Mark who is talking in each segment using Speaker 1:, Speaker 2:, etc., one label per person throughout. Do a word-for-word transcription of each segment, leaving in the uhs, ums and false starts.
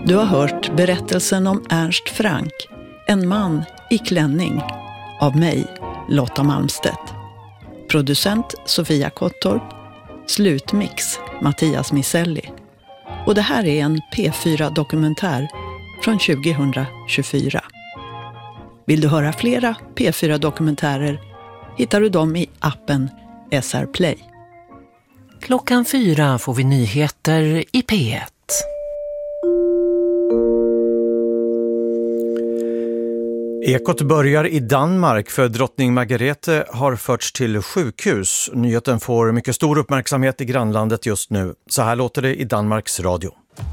Speaker 1: Du har hört berättelsen om Ernst Frank, en man i klänning, av mig, Lotta Malmstedt. Producent Sofia Kottorp, slutmix Mattias Miselli. Och det här är en P fyra-dokumentär från tjugohundratjugofyra. Vill du höra flera P fyra-dokumentärer hittar du dem i appen S R Play.
Speaker 2: Klockan fyra får vi nyheter i P ett.
Speaker 3: Ekot börjar i Danmark för drottning Margrethe har förts till sjukhus. Nyheten får mycket stor uppmärksamhet i grannlandet just nu. Så här låter det i Danmarks radio.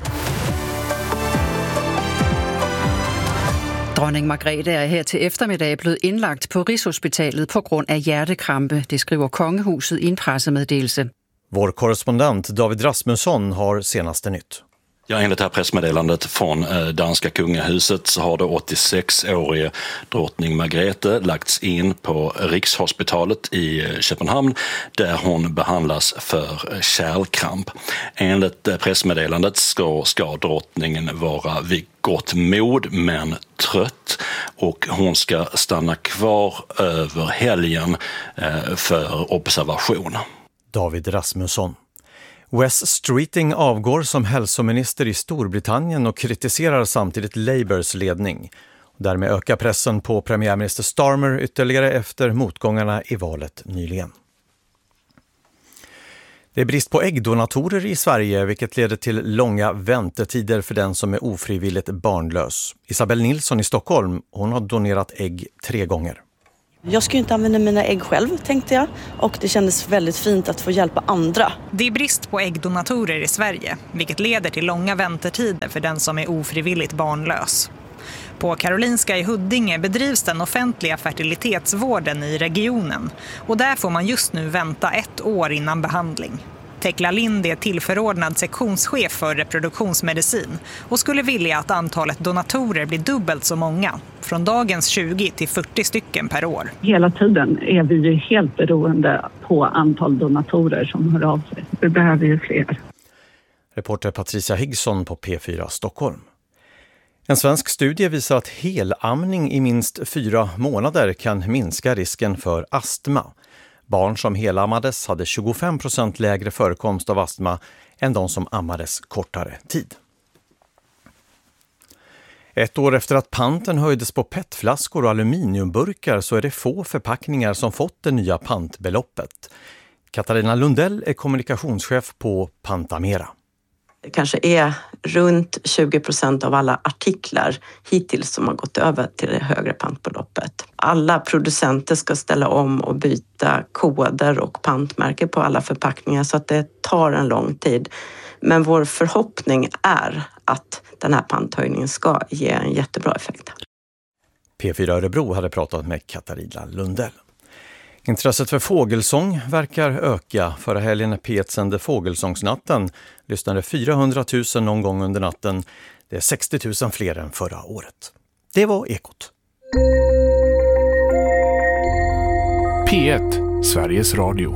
Speaker 4: Dronning Margrethe er her til eftermiddag blevet indlagt på Rigshospitalet på grund af hjertekrampe, det skriver Kongehuset i en pressemeddelelse.
Speaker 3: Vår korrespondent David Rasmusson har senaste nytt.
Speaker 5: Ja, enligt det här pressmeddelandet från danska kungahuset så har det åttiosex-årige drottning Margrethe lagts in på Rikshospitalet i Köpenhamn där hon behandlas för kärlkramp. Enligt pressmeddelandet ska, ska drottningen vara vid gott mod men trött och hon ska stanna kvar över helgen för observation.
Speaker 3: David Rasmusson. Wes Streeting avgår som hälsominister i Storbritannien och kritiserar samtidigt Labours ledning. Därmed ökar pressen på premiärminister Starmer ytterligare efter motgångarna i valet nyligen. Det är brist på äggdonatorer i Sverige vilket leder till långa väntetider för den som är ofrivilligt barnlös. Isabel Nilsson i Stockholm, hon har donerat ägg tre gånger.
Speaker 6: Jag ska ju inte använda mina ägg själv, tänkte jag. Och det kändes väldigt fint att få hjälpa andra.
Speaker 7: Det är brist på äggdonatorer i Sverige, vilket leder till långa väntetider för den som är ofrivilligt barnlös. På Karolinska i Huddinge bedrivs den offentliga fertilitetsvården i regionen. Och där får man just nu vänta ett år innan behandling. Tekla Lind är tillförordnad sektionschef för reproduktionsmedicin och skulle vilja att antalet donatorer blir dubbelt så många, från dagens tjugo till fyrtio stycken per år.
Speaker 8: Hela tiden är vi ju helt beroende på antal donatorer som hör av sig. Vi behöver ju fler.
Speaker 3: Reporter Patricia Higson på P fyra Stockholm. En svensk studie visar att helamning i minst fyra månader kan minska risken för astma. Barn som helammades hade tjugofem procent lägre förekomst av astma än de som ammades kortare tid. Ett år efter att panten höjdes på petflaskor och aluminiumburkar så är det få förpackningar som fått det nya pantbeloppet. Katarina Lundell är kommunikationschef på Pantamera.
Speaker 9: Det kanske är runt tjugo procent av alla artiklar hittills som har gått över till det högre pantbeloppet. Alla producenter ska ställa om och byta koder och pantmärken på alla förpackningar så att det tar en lång tid. Men vår förhoppning är att den här panthöjningen ska ge en jättebra effekt.
Speaker 3: P fyra Örebro hade pratat med Katarina Lundell. Intresset för fågelsång verkar öka. Förra helgen när P ett sände Fågelsångsnatten lyssnade fyrahundratusen någon gång under natten. Det är sextio tusen fler än förra året. Det var Ekot.
Speaker 10: P ett, Sveriges Radio.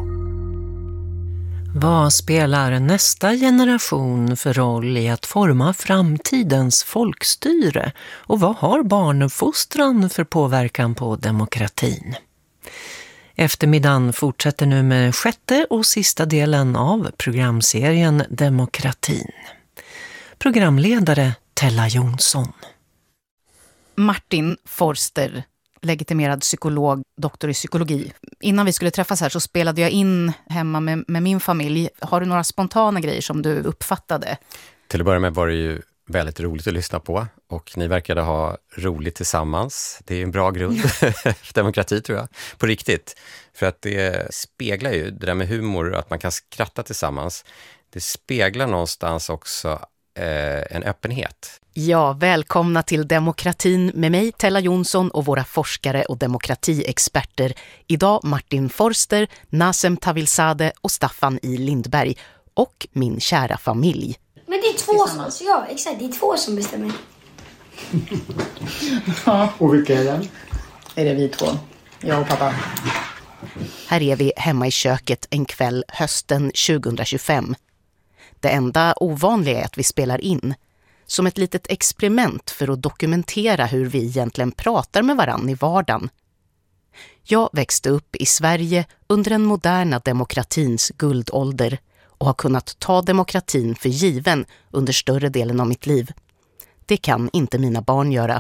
Speaker 2: Vad spelar nästa generation för roll i att forma framtidens folkstyre? Och vad har barnuppfostran för påverkan på demokratin? Eftermiddagen fortsätter nu med sjätte och sista delen av programserien Demokratin. Programledare Tella Jonsson.
Speaker 11: Martin Forster, legitimerad psykolog, doktor i psykologi. Innan vi skulle träffas här så spelade jag in hemma med, med min familj. Har du några spontana grejer som du uppfattade?
Speaker 12: Till att börja med var det ju väldigt roligt att lyssna på och ni verkade ha roligt tillsammans. Det är en bra grund för demokrati tror jag, på riktigt. För att det speglar ju det där med humor, att man kan skratta tillsammans. Det speglar någonstans också eh, en öppenhet.
Speaker 11: Ja, välkomna till Demokratin med mig, Tella Jonsson och våra forskare och demokratiexperter. Idag Martin Forster, Nasem Tavilzadeh och Staffan I. Lindberg och min kära familj.
Speaker 13: Men det är två som, ja, exakt, det är två som bestämmer.
Speaker 14: Ja. Och vilka är det?
Speaker 11: Är det vi två? Jag och pappa. Här är vi hemma i köket en kväll hösten tjugohundratjugofem. Det enda ovanliga är att vi spelar in. som ett litet experiment för att dokumentera hur vi egentligen pratar med varann i vardagen. Jag växte upp i Sverige under den moderna demokratins guldålder och har kunnat ta demokratin för given under större delen av mitt liv. Det kan inte mina barn göra.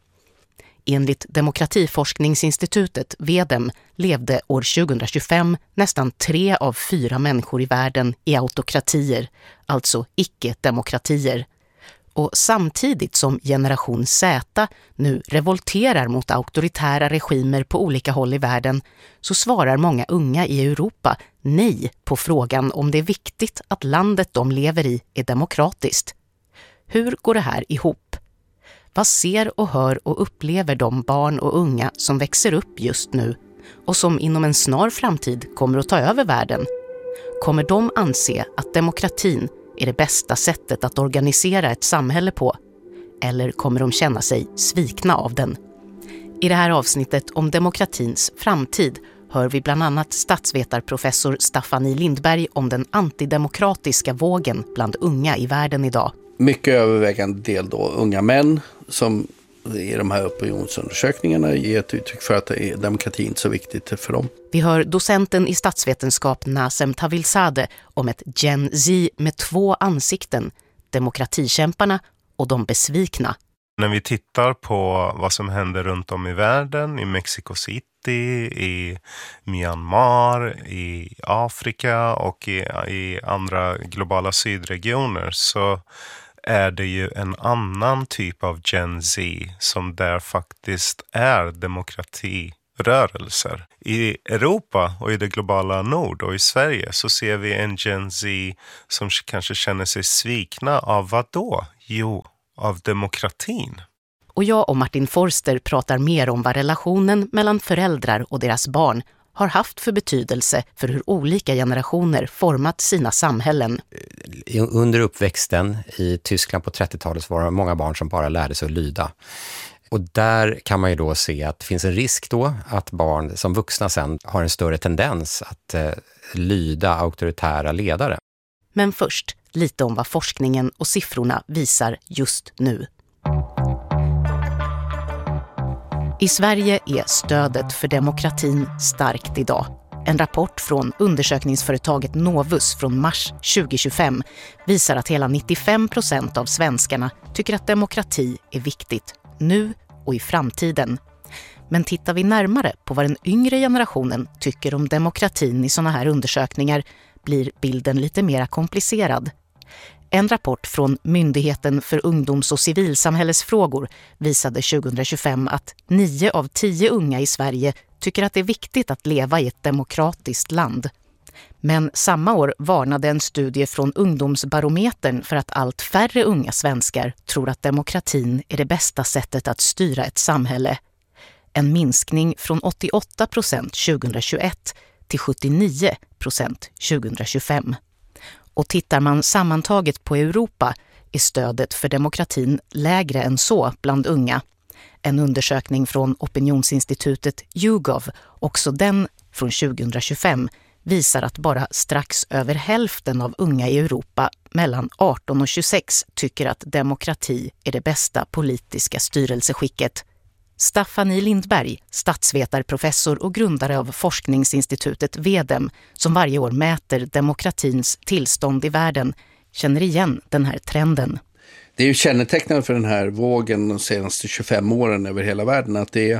Speaker 11: Enligt Demokratiforskningsinstitutet V D E M levde år tjugohundratjugofem nästan tre av fyra människor i världen i autokratier, alltså icke-demokratier. Och samtidigt som generation Z nu revolterar mot auktoritära regimer på olika håll i världen så svarar många unga i Europa nej på frågan om det är viktigt att landet de lever i är demokratiskt. Hur går det här ihop? Vad ser och hör och upplever de barn och unga som växer upp just nu och som inom en snar framtid kommer att ta över världen? Kommer de anse att demokratin är det bästa sättet att organisera ett samhälle på? Eller kommer de känna sig svikna av den? I det här avsnittet om demokratins framtid hör vi bland annat statsvetarprofessor Staffan I. Lindberg om den antidemokratiska vågen bland unga i världen idag.
Speaker 14: Mycket övervägande del då unga män som i de här opinionsundersökningarna ger ett uttryck för att demokratin är så viktigt för dem.
Speaker 11: Vi hör docenten i statsvetenskap Nasem Tavilzadeh om ett Gen Z med två ansikten, demokratikämparna och de besvikna.
Speaker 15: När vi tittar på vad som händer runt om i världen, i Mexico City, i Myanmar, i Afrika och i, i andra globala sydregioner så är det ju en annan typ av Gen Z som där faktiskt är demokratirörelser. I Europa och i det globala nord och i Sverige så ser vi en Gen Z som kanske känner sig svikna av vad då? Jo, av demokratin.
Speaker 11: Och jag och Martin Forster pratar mer om vad relationen mellan föräldrar och deras barn har haft för betydelse för hur olika generationer format sina samhällen.
Speaker 12: Under uppväxten i Tyskland på trettiotalet var det många barn som bara lärde sig att lyda. Och där kan man ju då se att det finns en risk då att barn som vuxna sen har en större tendens att eh, lyda auktoritära ledare.
Speaker 11: Men först lite om vad forskningen och siffrorna visar just nu. I Sverige är stödet för demokratin starkt idag. En rapport från undersökningsföretaget Novus från mars tjugohundratjugofem visar att hela nittiofem procent av svenskarna tycker att demokrati är viktigt, nu och i framtiden. Men tittar vi närmare på vad den yngre generationen tycker om demokratin i sådana här undersökningar blir bilden lite mer komplicerad. En rapport från Myndigheten för ungdoms- och civilsamhällesfrågor visade tjugohundratjugofem att nio av tio unga i Sverige tycker att det är viktigt att leva i ett demokratiskt land. Men samma år varnade en studie från Ungdomsbarometern för att allt färre unga svenskar tror att demokratin är det bästa sättet att styra ett samhälle. En minskning från åttioåtta procent tjugohundratjugoett till sjuttionio procent tjugohundratjugofem. Och tittar man sammantaget på Europa är stödet för demokratin lägre än så bland unga. En undersökning från opinionsinstitutet YouGov, också den från tjugohundratjugofem, visar att bara strax över hälften av unga i Europa mellan arton och tjugosex tycker att demokrati är det bästa politiska styrelseskicket. Staffan I. Lindberg, statsvetarprofessor och grundare av forskningsinstitutet V D E M, som varje år mäter demokratins tillstånd i världen, känner igen den här trenden.
Speaker 14: Det är ju kännetecknande för den här vågen de senaste tjugofem åren över hela världen att det är,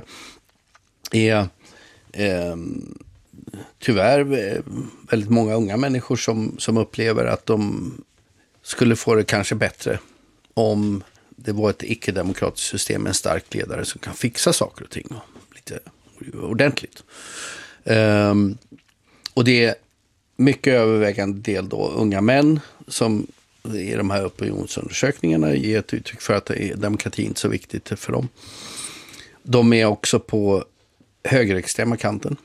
Speaker 14: är eh, tyvärr väldigt många unga människor som, som upplever att de skulle få det kanske bättre om det var ett icke-demokratiskt system med en stark ledare som kan fixa saker och ting lite ordentligt. Um, och det är mycket övervägande del då unga män som i de här opinionsundersökningarna ger ett uttryck för att demokratin är så viktigt för dem. De är också på högerextrema kanten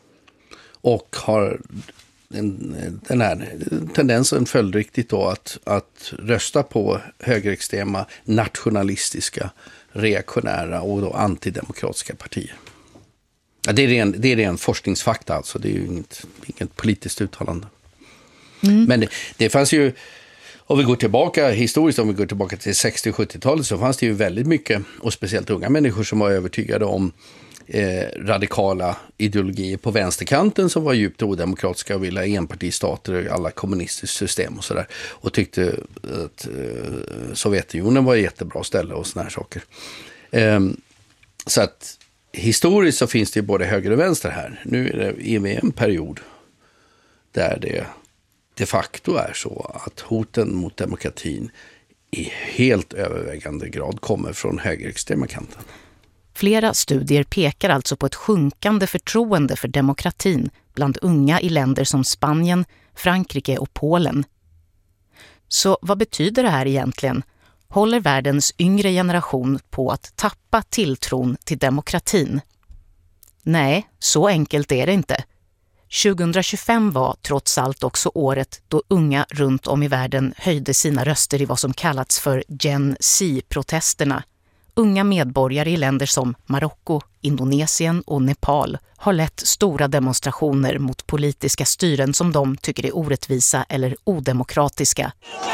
Speaker 14: och har den, den här tendensen följdriktigt då att, att rösta på högerextrema, nationalistiska, reaktionära och då antidemokratiska partier. Ja, det är ren, det är ren forskningsfakta alltså, det är ju inget, inget politiskt uttalande. Mm. Men det, det fanns ju Om vi går tillbaka historiskt, om vi går tillbaka till sextio- och sjuttiotalet så fanns det ju väldigt mycket, och speciellt unga människor som var övertygade om eh, radikala ideologier på vänsterkanten som var djupt odemokratiska och ville ha enpartistater och alla kommunistiska system och sådär. Och tyckte att eh, Sovjetunionen var ett jättebra ställe och såna här saker. Eh, så att historiskt så finns det ju både höger och vänster här. Nu är det i en period där det de facto är så att hoten mot demokratin i helt övervägande grad kommer från högerextrema kanten.
Speaker 11: Flera studier pekar alltså på ett sjunkande förtroende för demokratin bland unga i länder som Spanien, Frankrike och Polen. Så vad betyder det här egentligen? Håller världens yngre generation på att tappa tilltron till demokratin? Nej, så enkelt är det inte. tjugohundratjugofem var trots allt också året då unga runt om i världen höjde sina röster i vad som kallats för Gen Z-protesterna. Unga medborgare i länder som Marocko, Indonesien och Nepal har lett stora demonstrationer mot politiska styren som de tycker är orättvisa eller odemokratiska.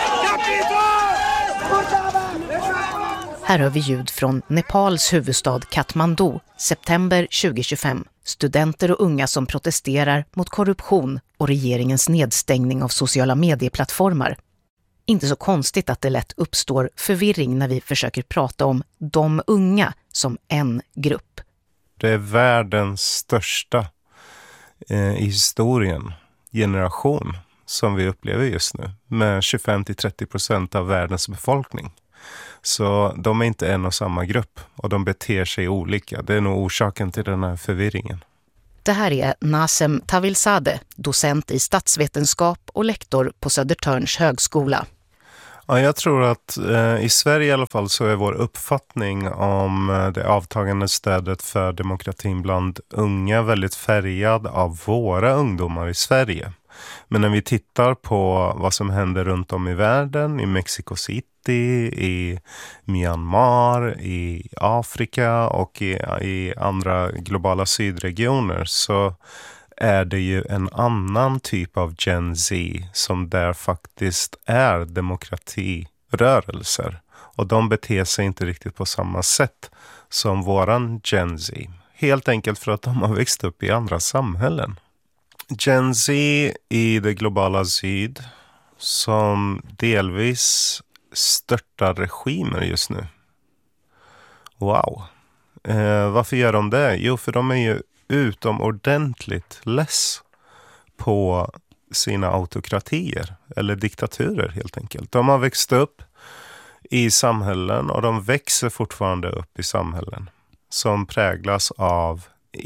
Speaker 11: Här hör vi ljud från Nepals huvudstad Kathmandu, september tjugohundratjugofem. Studenter och unga som protesterar mot korruption och regeringens nedstängning av sociala medieplattformar. Inte så konstigt att det lätt uppstår förvirring när vi försöker prata om de unga som en grupp.
Speaker 15: Det är världens största eh, i historien generation som vi upplever just nu med tjugofem till trettio procent av världens befolkning. Så de är inte en och samma grupp och de beter sig olika. Det är nog orsaken till den här förvirringen.
Speaker 11: Det här är Nasem Tavilzadeh, docent i statsvetenskap och lektor på Södertörns högskola.
Speaker 15: Ja, jag tror att eh, i Sverige i alla fall så är vår uppfattning om eh, det avtagande stödet för demokratin bland unga väldigt färgad av våra ungdomar i Sverige. Men när vi tittar på vad som händer runt om i världen, i Mexico City, i Myanmar, i Afrika och i, i andra globala sydregioner så är det ju en annan typ av Gen Z som där faktiskt är demokratirörelser. Och de beter sig inte riktigt på samma sätt som våran Gen Z. Helt enkelt för att de har växt upp i andra samhällen. Gen Z i det globala syd som delvis störtar regimer just nu. Wow. Eh, varför gör de det? Jo, för de är ju utomordentligt less på sina autokratier eller diktaturer helt enkelt. De har växt upp i samhällen och de växer fortfarande upp i samhällen som präglas av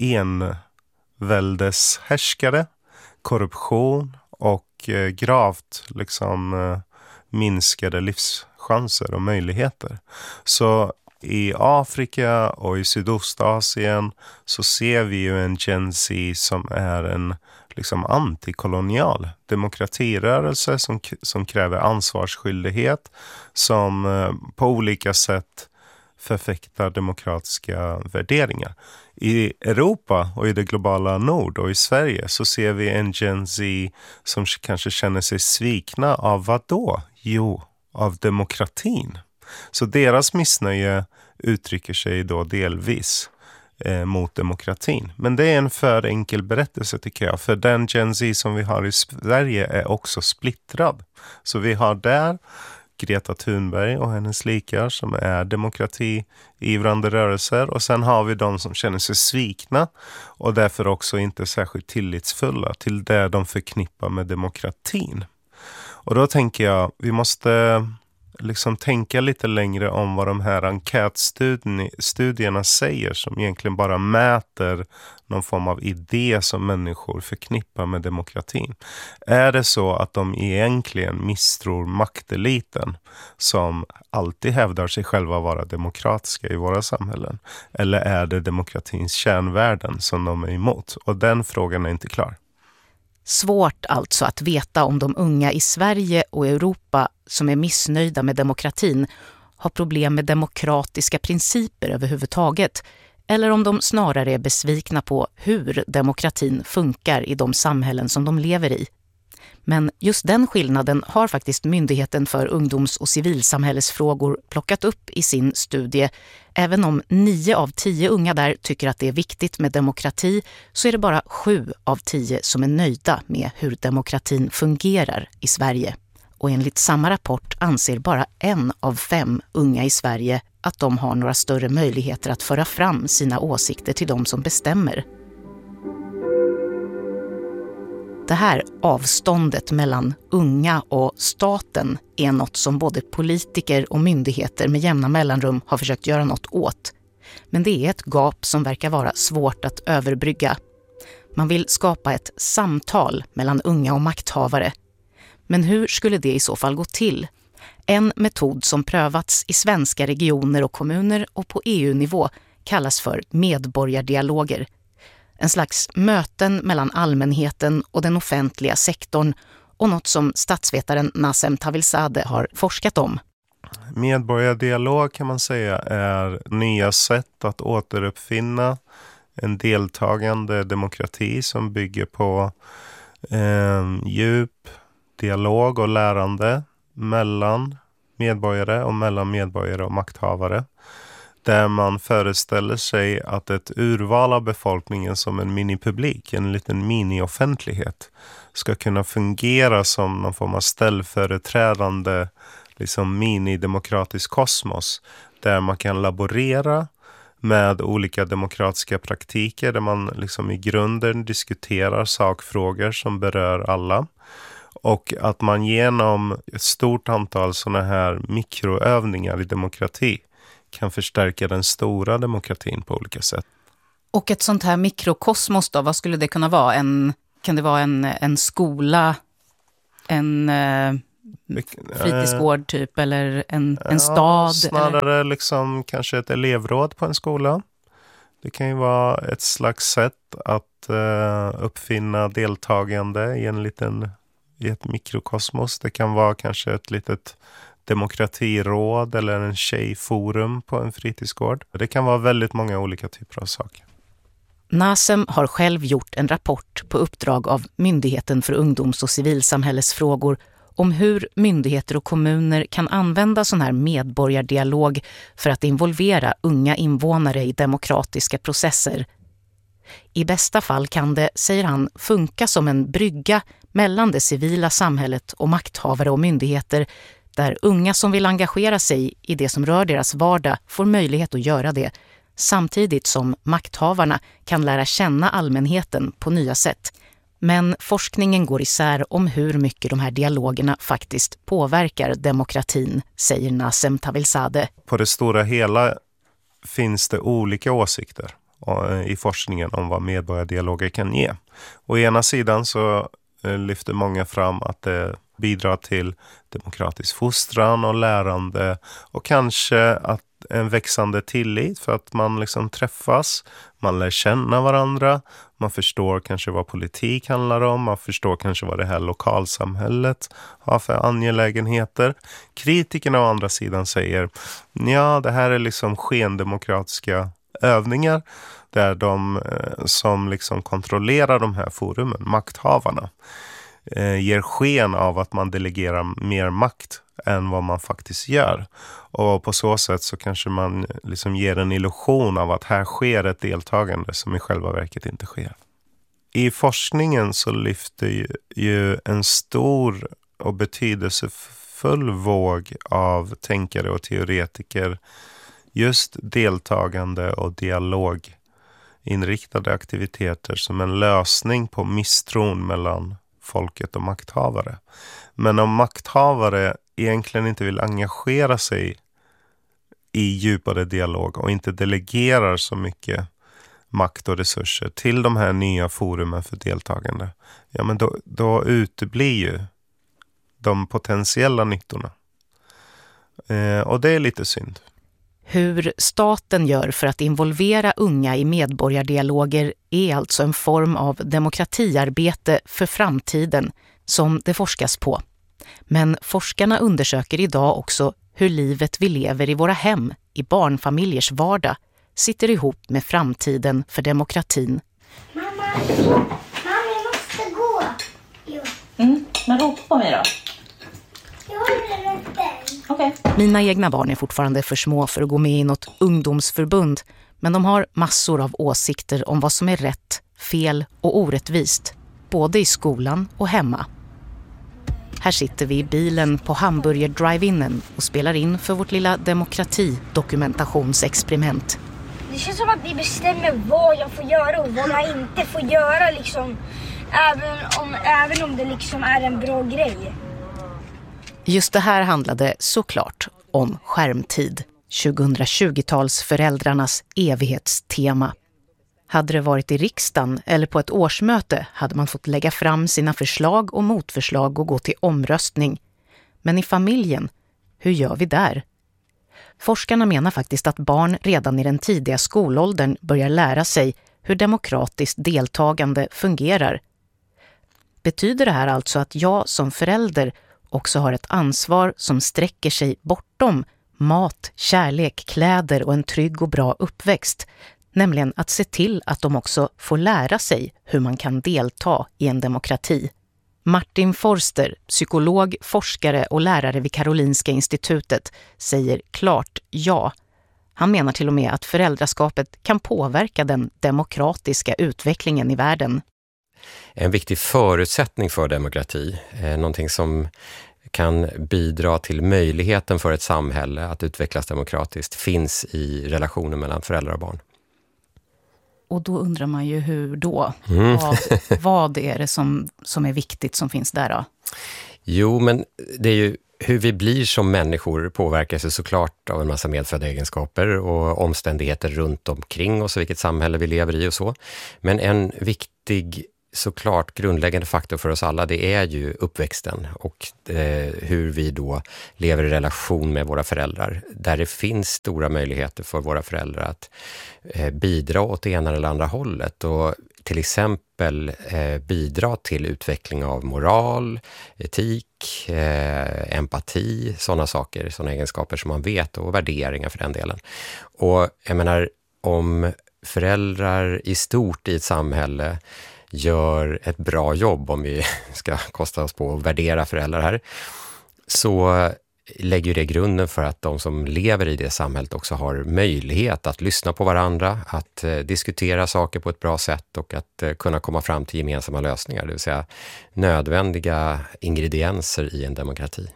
Speaker 15: enväldeshärskare, korruption och eh, gravt liksom eh, minskade livschanser och möjligheter. Så i Afrika och i Sydostasien så ser vi ju en Gen Z som är en liksom antikolonial demokratirörelse som, som kräver ansvarsskyldighet, som eh, på olika sätt förfäktar demokratiska värderingar. I Europa och i det globala nord och i Sverige så ser vi en Gen Z som kanske känner sig svikna av vad då? Jo, av demokratin. Så deras missnöje uttrycker sig då delvis eh, mot demokratin. Men det är en för enkel berättelse tycker jag. För den Gen Z som vi har i Sverige är också splittrad. Så vi har där Greta Thunberg och hennes likar som är demokratiivrande rörelser. Och sen har vi de som känner sig svikna och därför också inte särskilt tillitsfulla till det de förknippar med demokratin. Och då tänker jag, vi måste liksom tänka lite längre om vad de här enkätstudierna säger som egentligen bara mäter någon form av idé som människor förknippar med demokratin. Är det så att de egentligen misstror makteliten som alltid hävdar sig själva vara demokratiska i våra samhällen? Eller är det demokratins kärnvärden som de är emot? Och den frågan är inte klar.
Speaker 11: Svårt alltså att veta om de unga i Sverige och Europa som är missnöjda med demokratin har problem med demokratiska principer överhuvudtaget, eller om de snarare är besvikna på hur demokratin funkar i de samhällen som de lever i. Men just den skillnaden har faktiskt Myndigheten för ungdoms- och civilsamhällesfrågor plockat upp i sin studie. Även om nio av tio unga där tycker att det är viktigt med demokrati, så är det bara sju av tio som är nöjda med hur demokratin fungerar i Sverige. Och enligt samma rapport anser bara en av fem unga i Sverige att de har några större möjligheter att föra fram sina åsikter till de som bestämmer. Det här avståndet mellan unga och staten är något som både politiker och myndigheter med jämna mellanrum har försökt göra något åt. Men det är ett gap som verkar vara svårt att överbrygga. Man vill skapa ett samtal mellan unga och makthavare. Men hur skulle det i så fall gå till? En metod som prövats i svenska regioner och kommuner och på E U-nivå kallas för medborgardialoger. En slags möten mellan allmänheten och den offentliga sektorn, och något som statsvetaren Nazem Tavilzadeh har forskat om.
Speaker 15: Medborgardialog kan man säga är nya sätt att återuppfinna en deltagande demokrati som bygger på eh, djup dialog och lärande mellan medborgare och mellan medborgare och makthavare. Där man föreställer sig att ett urval av befolkningen som en minipublik, en liten mini-offentlighet, ska kunna fungera som någon form av ställföreträdande liksom mini-demokratisk kosmos. Där man kan laborera med olika demokratiska praktiker, där man liksom i grunden diskuterar sakfrågor som berör alla. Och att man genom ett stort antal sådana här mikroövningar i demokrati kan förstärka den stora demokratin på olika sätt.
Speaker 11: Och ett sånt här mikrokosmos då, vad skulle det kunna vara? En, kan det vara en, en skola, en eh, fritidsgård typ, eller en, en stad?
Speaker 15: Ja, snarare
Speaker 11: eller?
Speaker 15: Liksom kanske ett elevråd på en skola. Det kan ju vara ett slags sätt att eh, uppfinna deltagande i en liten, i ett mikrokosmos. Det kan vara kanske ett litet demokratiråd eller en tjejforum på en fritidsgård. Det kan vara väldigt många olika typer av saker.
Speaker 11: Nazem har själv gjort en rapport på uppdrag av Myndigheten för ungdoms- och civilsamhällesfrågor om hur myndigheter och kommuner kan använda sån här medborgardialog för att involvera unga invånare i demokratiska processer. I bästa fall kan det, säger han, funka som en brygga mellan det civila samhället och makthavare och myndigheter, där unga som vill engagera sig i det som rör deras vardag får möjlighet att göra det, samtidigt som makthavarna kan lära känna allmänheten på nya sätt. Men forskningen går isär om hur mycket de här dialogerna faktiskt påverkar demokratin, säger Nazem Tavilzadeh.
Speaker 15: På det stora hela finns det olika åsikter i forskningen om vad medborgardialoger kan ge. Å ena sidan så lyfter många fram att det bidrar till demokratisk fostran och lärande, och kanske att en växande tillit för att man liksom träffas, man lär känna varandra, man förstår kanske vad politik handlar om, man förstår kanske vad det här lokalsamhället har för angelägenheter. Kritikerna å andra sidan säger, ja, det här är liksom skendemokratiska övningar där de som liksom kontrollerar de här forumen, makthavarna, ger sken av att man delegerar mer makt än vad man faktiskt gör. Och på så sätt så kanske man liksom ger en illusion av att här sker ett deltagande som i själva verket inte sker. I forskningen så lyfter ju, ju en stor och betydelsefull våg av tänkare och teoretiker just deltagande och dialoginriktade aktiviteter som en lösning på misstron mellan folket och makthavare. Men om makthavare egentligen inte vill engagera sig i djupare dialog och inte delegerar så mycket makt och resurser till de här nya forumen för deltagande, ja, men då, då uteblir ju de potentiella nyttorna. Eh, och det är lite synd.
Speaker 11: Hur staten gör för att involvera unga i medborgardialoger är alltså en form av demokratiarbete för framtiden som det forskas på. Men forskarna undersöker idag också hur livet vi lever i våra hem, i barnfamiljers vardag, sitter ihop med framtiden för demokratin.
Speaker 13: Mamma, mamma, jag måste gå. Jo. Mm.
Speaker 16: Men ropa på mig då. Okay.
Speaker 11: Mina egna barn är fortfarande för små för att gå med i något ungdomsförbund, men de har massor av åsikter om vad som är rätt, fel och orättvist, både i skolan och hemma. Här sitter vi i bilen på Hamburger Drive-inen och spelar in för vårt lilla demokratidokumentationsexperiment.
Speaker 13: Det känns som att ni bestämmer vad jag får göra och vad jag inte får göra, liksom, även om, även om det liksom är en bra grej.
Speaker 11: Just det här handlade såklart om skärmtid, tjugohundratjugotalsföräldrarnas evighetstema. Hade det varit i riksdagen eller på ett årsmöte hade man fått lägga fram sina förslag och motförslag och gå till omröstning. Men i familjen, hur gör vi där? Forskarna menar faktiskt att barn redan i den tidiga skolåldern börjar lära sig hur demokratiskt deltagande fungerar. Betyder det här alltså att jag som förälder också har ett ansvar som sträcker sig bortom mat, kärlek, kläder och en trygg och bra uppväxt, nämligen att se till att de också får lära sig hur man kan delta i en demokrati? Martin Forster, psykolog, forskare och lärare vid Karolinska institutet, säger klart ja. Han menar till och med att föräldraskapet kan påverka den demokratiska utvecklingen i världen.
Speaker 12: En viktig förutsättning för demokrati, eh, någonting som kan bidra till möjligheten för ett samhälle att utvecklas demokratiskt, finns i relationen mellan föräldrar och barn.
Speaker 11: Och då undrar man ju hur då?
Speaker 12: Mm.
Speaker 11: Vad, vad är det som, som är viktigt som finns där då?
Speaker 12: Jo, men det är ju hur vi blir som människor påverkas ju såklart av en massa medfödda egenskaper och omständigheter runt omkring oss och vilket samhälle vi lever i och så. Men en viktig, såklart grundläggande faktor för oss alla, det är ju uppväxten och eh, hur vi då lever i relation med våra föräldrar. Där det finns stora möjligheter för våra föräldrar att eh, bidra åt det ena eller andra hållet och till exempel eh, bidra till utveckling av moral, etik, eh, empati, sådana saker, sådana egenskaper som man vet och värderingar för den delen. Och jag menar, om föräldrar i stort i ett samhälle gör ett bra jobb, om vi ska kosta oss på att värdera föräldrar här, så lägger det grunden för att de som lever i det samhället också har möjlighet att lyssna på varandra, att eh, diskutera saker på ett bra sätt och att eh, kunna komma fram till gemensamma lösningar, det vill säga nödvändiga ingredienser i en demokrati.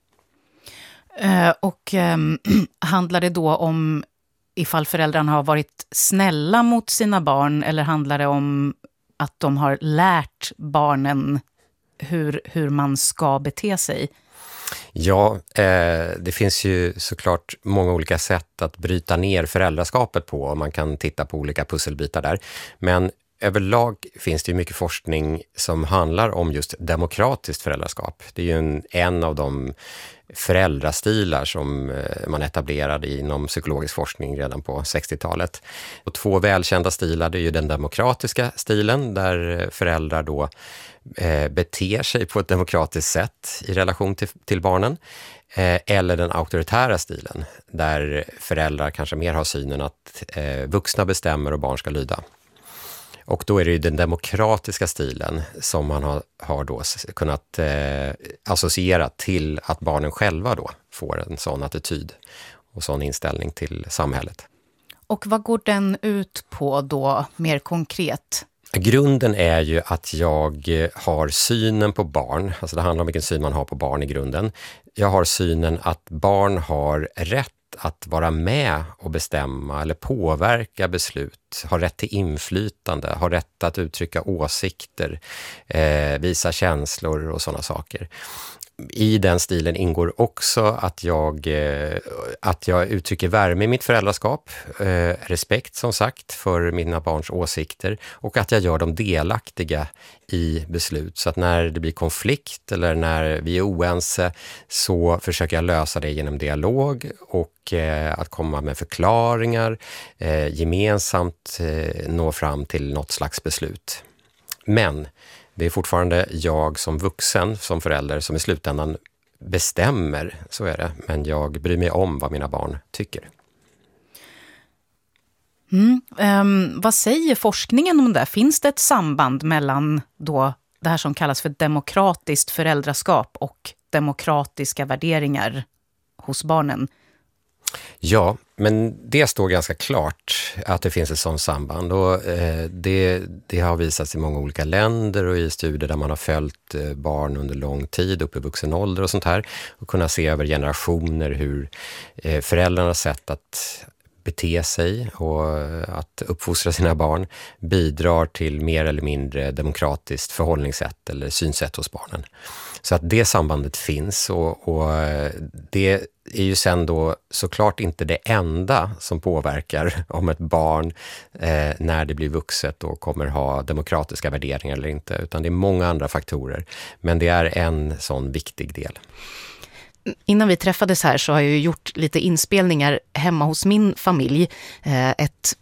Speaker 11: Eh, och eh, handlar det då om ifall föräldrarna har varit snälla mot sina barn, eller handlar det om att de har lärt barnen hur, hur man ska bete sig?
Speaker 12: Ja, eh, det finns ju såklart många olika sätt att bryta ner föräldraskapet på, och man kan titta på olika pusselbitar där. Men överlag finns det ju mycket forskning som handlar om just demokratiskt föräldraskap. Det är ju en, en av de föräldrastilar som man etablerade inom psykologisk forskning redan på sextiotalet. Och två välkända stilar, det är ju den demokratiska stilen där föräldrar då eh, beter sig på ett demokratiskt sätt i relation till, till barnen. Eh, eller den auktoritära stilen där föräldrar kanske mer har synen att eh, vuxna bestämmer och barn ska lyda. Och då är det ju den demokratiska stilen som man har, har då kunnat eh, associera till att barnen själva då får en sån attityd och sån inställning till samhället.
Speaker 11: Och vad går den ut på då mer konkret?
Speaker 12: Grunden är ju att jag har synen på barn, alltså det handlar om vilken syn man har på barn i grunden. Jag har synen att barn har rätt att vara med och bestämma eller påverka beslut, har rätt till inflytande, har rätt att uttrycka åsikter, eh, visa känslor och sådana saker. I den stilen ingår också att jag, eh, att jag uttrycker värme i mitt föräldraskap, eh, respekt som sagt för mina barns åsikter, och att jag gör dem delaktiga i beslut. Så att när det blir konflikt eller när vi är oense så försöker jag lösa det genom dialog och eh, att komma med förklaringar, eh, gemensamt eh, nå fram till något slags beslut. Men det är fortfarande jag som vuxen, som förälder, som i slutändan bestämmer, så är det. Men jag bryr mig om vad mina barn tycker.
Speaker 11: Mm. Um, vad säger forskningen om det? Finns det ett samband mellan då det här som kallas för demokratiskt föräldraskap och demokratiska värderingar hos barnen.
Speaker 12: Ja, men det står ganska klart att det finns ett sådant samband och eh, det, det har visats i många olika länder och i studier där man har följt eh, barn under lång tid upp i vuxen ålder och sånt här och kunna se över generationer hur eh, föräldrarnas sätt att bete sig och att uppfostra sina barn bidrar till mer eller mindre demokratiskt förhållningssätt eller synsätt hos barnen. Så att det sambandet finns och, och det är ju sen då såklart inte det enda som påverkar om ett barn eh, när det blir vuxet och kommer ha demokratiska värderingar eller inte, utan det är många andra faktorer. Men det är en sån viktig del.
Speaker 11: Innan vi träffades här så har jag ju gjort lite inspelningar hemma hos min familj. Ett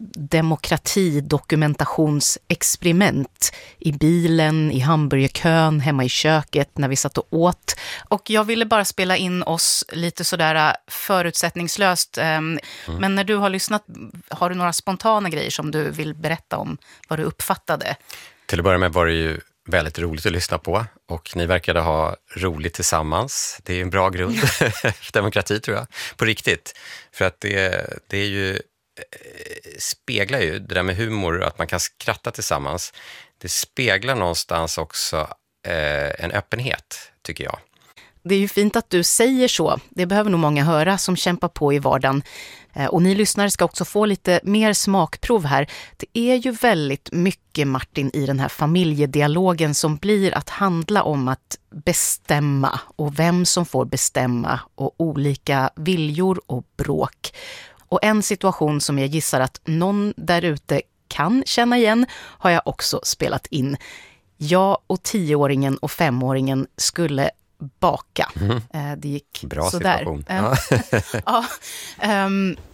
Speaker 11: demokratidokumentationsexperiment i bilen, i hamburgerkön, hemma i köket när vi satt och åt. Och jag ville bara spela in oss lite sådär förutsättningslöst. Mm. Men när du har lyssnat, har du några spontana grejer som du vill berätta om vad du uppfattade?
Speaker 12: Till att börja med var det ju väldigt roligt att lyssna på och ni verkade ha roligt tillsammans. Det är en bra grund för demokrati tror jag, på riktigt. För att det, det är ju, speglar ju det där med humor, att man kan skratta tillsammans. Det speglar någonstans också eh, en öppenhet, tycker jag.
Speaker 11: Det är ju fint att du säger så. Det behöver nog många höra som kämpar på i vardagen. Och ni lyssnare ska också få lite mer smakprov här. Det är ju väldigt mycket, Martin, i den här familjedialogen som blir att handla om att bestämma och vem som får bestämma och olika viljor och bråk. Och en situation som jag gissar att någon där ute kan känna igen har jag också spelat in. Jag och tioåringen och femåringen skulle baka. Mm. Det gick
Speaker 12: bra
Speaker 11: sådär.
Speaker 12: Situation.
Speaker 11: Ja. ja, um,